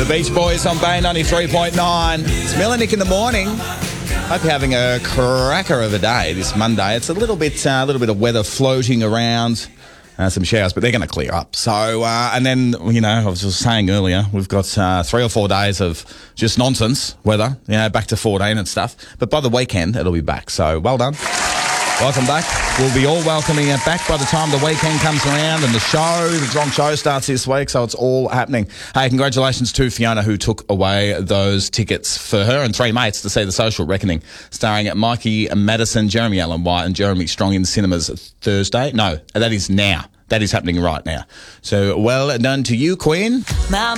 Beach Boys on Bay 93.9. It's Melanick in the morning. Hope you're having a cracker of a day this Monday. It's a little bit of weather floating around. Some showers, but they're going to clear up. So, and then, I was just saying earlier, we've got 3 or 4 days of just nonsense weather, back to 14 and stuff. But by the weekend, it'll be back. So, well done. Welcome back. We'll be all welcoming it back by the time the weekend comes around and the Geelong show starts this week, so it's all happening. Hey, congratulations to Fiona, who took away those tickets for her and 3 mates to see The Social Reckoning, starring Mikey Madison, Jeremy Allen White and Jeremy Strong in cinemas Thursday. No, that is now. That is happening right now. So well done to you, Queen.